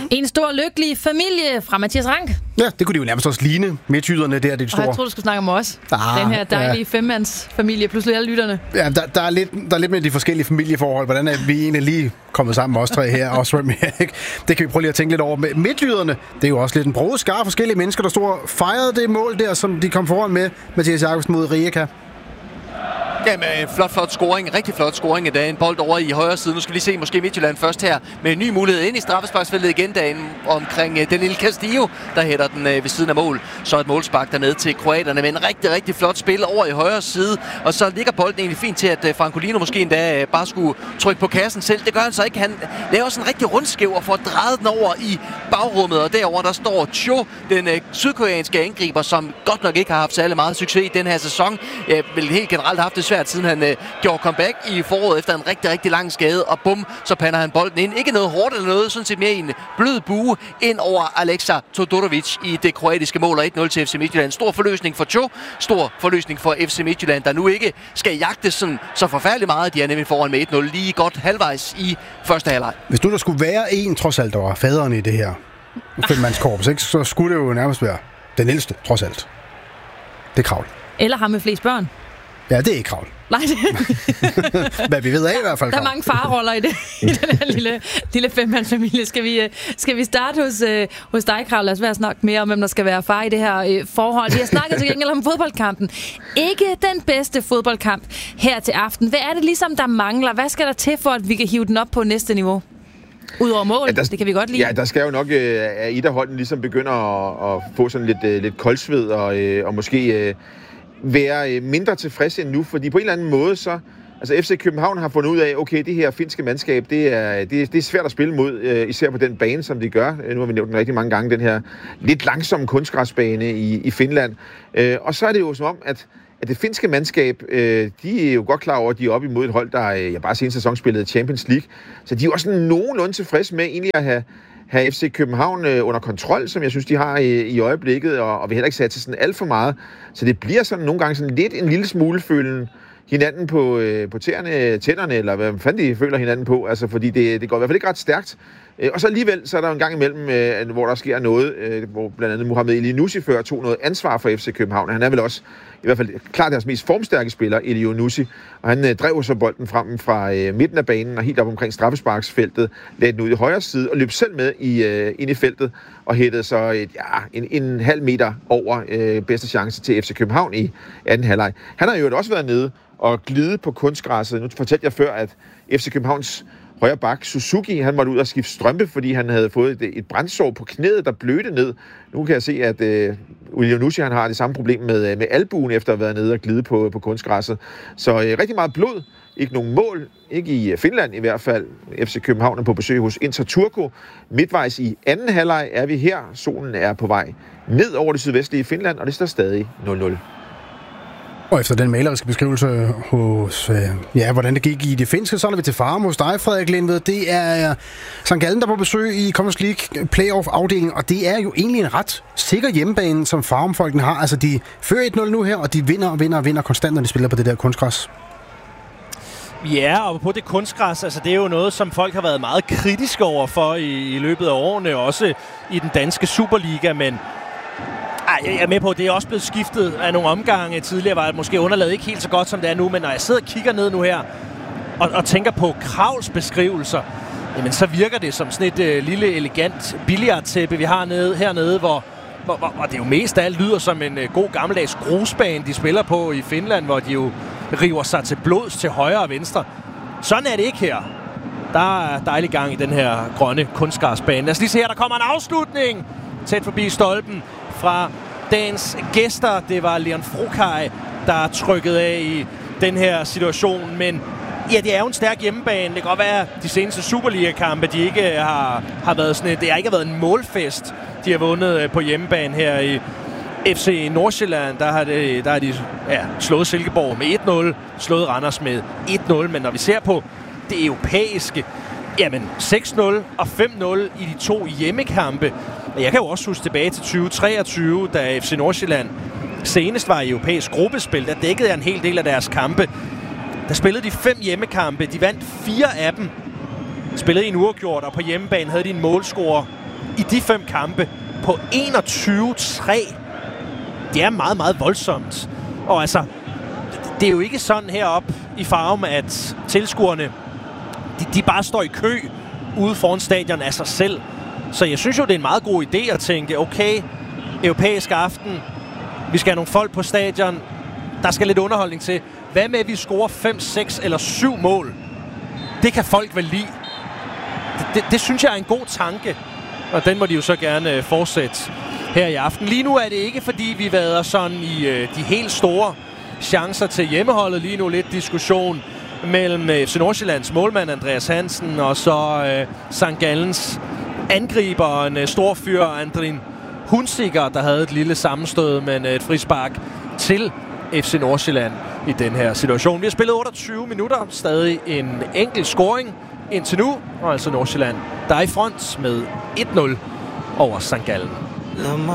En stor lykkelig familie fra Mathias Rank. Ja, det kunne de jo nærmest også ligne. Midtjyderne der, det er store. Og jeg tror, du skulle snakke om os. Den her dejlige femmandsfamilie, pludselig alle lytterne. Ja, der er lidt med de forskellige familieforhold. Hvordan er vi egentlig lige kommet sammen med os tre her? Og det kan vi prøve lige at tænke lidt over. Midtjyderne, det er jo også lidt en broget skare forskellige mennesker, der stod og fejrede det mål der, som de kom foran med Mathias Jakobsen mod Rijeka. Jamen, flot scoring. Rigtig flot scoring i dag. En bold over i højre side. Nu skal vi se måske Midtjylland først her med en ny mulighed ind i straffesparksfeltet igen dagen omkring den lille Castillo, der hætter den ved siden af mål. Så et målspark dernede til kroaterne med en rigtig flot spil over i højre side. Og så ligger bolden egentlig fint til, at Francolino måske endda bare skulle trykke på kassen selv. Det gør han så ikke. Han laver sådan en rigtig rundskæv og får drejet den over i bagrummet. Og derover der står Cho, den sydkoreanske angriber, som godt nok ikke har haft særlig meget succes i den her sæson. Vel helt generelt haft det svært, siden han gjorde comeback i foråret efter en rigtig lang skade, og bum, så pander han bolden ind. Ikke noget hårdt eller noget, sådan set mere en blød bue ind over Alexa Todorovic i det kroatiske mål, og 1-0 til FC Midtjylland. Stor forløsning for Cho, stor forløsning for FC Midtjylland, der nu ikke skal jagte sådan så forfærdeligt meget. De er nemlig foran med 1-0 lige godt halvvejs i første halvleg. Hvis nu der skulle være en, trods alt, der var faderen i det her femmandskorps, ikke, så skulle det jo nærmest være den ældste, trods alt. Det er Kravl. Eller ham med flest børn. Ja, det er ikke Kravl. Nej, hvad vi ved af i hvert fald. Der er mange farroller i den her lille femmandsfamilie. Skal vi starte hos dig, Kravl? Lad os være snakke mere om, hvem der skal være far i det her forhold. Vi har snakket til gengæld om fodboldkampen. Ikke den bedste fodboldkamp her til aften. Hvad er det ligesom, der mangler? Hvad skal der til for, at vi kan hive den op på næste niveau? Udover mål, ja, det kan vi godt lide. Ja, der skal jo nok, at Ida-holden ligesom begynder at få sådan lidt koldsved og måske være mindre tilfreds end nu, fordi på en eller anden måde så, altså FC København har fundet ud af, okay, det her finske mandskab, det er svært at spille mod, især på den bane, som de gør. Nu har vi nævnt den rigtig mange gange, den her lidt langsomme kunstgræsbane i Finland. Og så er det jo som om, at det finske mandskab, de er jo godt klar over, at de er oppe imod et hold, der bare seneste sæson spillede Champions League. Så de er også nogenlunde tilfredse med egentlig at have FC København under kontrol, som jeg synes, de har i øjeblikket, og vil heller ikke sætte sådan alt for meget. Så det bliver sådan nogle gange sådan lidt en lille smule følen hinanden på tænderne, eller hvad fanden de føler hinanden på, altså fordi det går i hvert fald ikke ret stærkt. Og så alligevel, så er der en gang imellem, hvor der sker noget, hvor blandt andet Mohamed Elyounoussi før tog noget ansvar for FC København. Han er vel også i hvert fald klart deres mest formstærke spiller, Elyounoussi, og han drev så bolden frem fra midten af banen og helt op omkring straffesparksfeltet, lagde den ud i højre side og løb selv med ind i feltet og hættede så en halv meter over bedste chance til FC København i anden halvleg. Han har jo også været nede og glide på kunstgræsset. Nu fortalte jeg før, at FC Københavns højre bak, Suzuki, han måtte ud og skifte strømpe, fordi han havde fået et brændsår på knæet, der blødte ned. Nu kan jeg se, at Elyounoussi, han har det samme problem med albuen, efter at have været nede og glide på kunstgræsset. Så rigtig meget blod. Ikke nogen mål. Ikke i Finland i hvert fald. FC København er på besøg hos Inter Turku. Midtvejs i anden halvleg er vi her. Solen er på vej ned over det sydvestlige Finland, og det står stadig 0-0. Og efter den maleriske beskrivelse hos, hvordan det gik i det finske, så er vi til Farum hos dig, Frederik Lindved. Det er St. Gallen, der er på besøg i Conference League playoff-afdelingen, og det er jo egentlig en ret sikker hjemmebane, som Farum-folkene har. Altså, de fører 1-0 nu her, og de vinder konstant, når de spiller på det der kunstgræs. Ja, og på det kunstgræs, altså det er jo noget, som folk har været meget kritiske over for i løbet af årene, også i den danske Superliga, men jeg er med på, at det er også blevet skiftet af nogle omgange. Tidligere var det måske underlaget ikke helt så godt, som det er nu, men når jeg sidder og kigger ned nu her, og tænker på Kravls beskrivelser, jamen så virker det som sådan et lille, elegant billiardtæppe, vi har hernede, hvor det jo mest af alt lyder som en god gammeldags grusbane, de spiller på i Finland, hvor de jo river sig til blods til højre og venstre. Sådan er det ikke her. Der er dejlig gang i den her grønne kunstgræsbane. Lad os lige se her, der kommer en afslutning tæt forbi stolpen fra dagens gæster. Det var Leon Frokaj, der trykkede af i den her situation, men ja, det er jo en stærk hjemmebane. Det kan godt være, at de seneste Superliga-kampe, de ikke har været sådan, det har ikke været en målfest, de har vundet på hjemmebane her i FC Nordsjælland. Der har de slået Silkeborg med 1-0, slået Randers med 1-0, men når vi ser på det europæiske, jamen 6-0 og 5-0 i de to hjemmekampe. Jeg kan jo også huske tilbage til 2023, da FC Nordsjælland senest var i europæisk gruppespil. Der dækkede jeg en hel del af deres kampe. Der spillede de 5 hjemmekampe. De vandt 4 af dem. Spillede i en uafgjort, og på hjemmebane havde de en målscore i de 5 kampe på 21-3. Det er meget, meget voldsomt. Og altså, det er jo ikke sådan heroppe i Farum, at tilskuerne, de bare står i kø ude foran stadion af sig selv. Så jeg synes jo, det er en meget god idé at tænke, okay, europæisk aften, vi skal have nogle folk på stadion, der skal lidt underholdning til. Hvad med, at vi scorer 5, 6 eller 7 mål? Det kan folk vel lide. Det synes jeg er en god tanke, og den må de jo så gerne fortsætte her i aften. Lige nu er det ikke, fordi vi vader sådan i de helt store chancer til hjemmeholdet. Lige nu lidt diskussion mellem FC Nordsjællands målmand Andreas Hansen og så St. Gallens angriber, en stor fyr, Andrin Hunziker, der havde et lille sammenstød, men et frispark til FC Nordsjælland i den her situation. Vi har spillet 28 minutter, stadig en enkelt scoring indtil nu, og altså Nordsjælland, der er i front med 1-0 over St. Gallen.